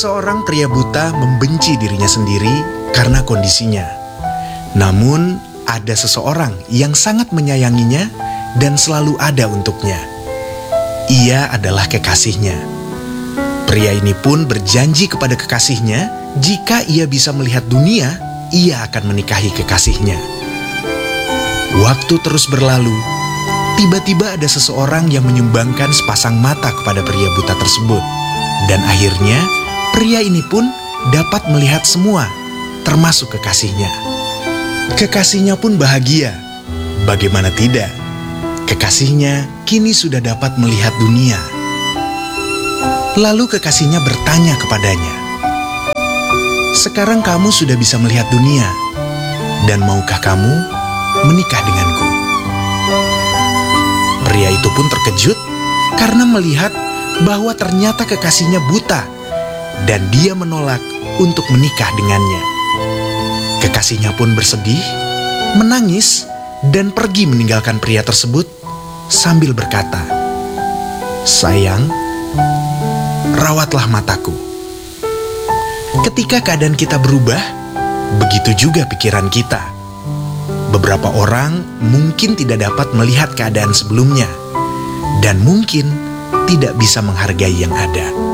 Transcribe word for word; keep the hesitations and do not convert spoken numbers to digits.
Seseorang pria buta membenci dirinya sendiri karena kondisinya. Namun, ada seseorang yang sangat menyayanginya dan selalu ada untuknya. Ia adalah kekasihnya. Pria ini pun berjanji kepada kekasihnya, jika ia bisa melihat dunia, ia akan menikahi kekasihnya. Waktu terus berlalu. Tiba-tiba ada seseorang yang menyumbangkan sepasang mata kepada pria buta tersebut. Dan akhirnya, pria ini pun dapat melihat semua, termasuk kekasihnya. Kekasihnya pun bahagia. Bagaimana tidak? Kekasihnya kini sudah dapat melihat dunia. Lalu kekasihnya bertanya kepadanya, "Sekarang kamu sudah bisa melihat dunia, dan maukah kamu menikah denganku?" Pria itu pun terkejut karena melihat bahwa ternyata kekasihnya buta dan dia menolak untuk menikah dengannya. Kekasihnya pun bersedih, menangis, dan pergi meninggalkan pria tersebut sambil berkata, "Sayang, rawatlah mataku." Ketika keadaan kita berubah, begitu juga pikiran kita. Beberapa orang mungkin tidak dapat melihat keadaan sebelumnya dan mungkin tidak bisa menghargai yang ada.